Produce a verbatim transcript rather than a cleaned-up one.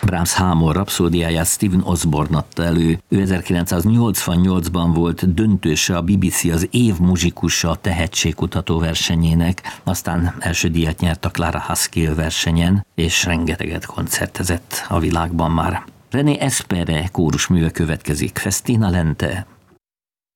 Brahms Hámor rapszódiáját Steven Osborne adta elő. Ő ezerkilencszáznyolcvannyolcban volt döntőse a bé bé cé az év muzsikusa tehetségkutató versenyének, aztán első díjat nyert a Clara Haskell versenyen, és rengeteget koncertezett a világban már. René Espere kórusműve következik, Festina Lente.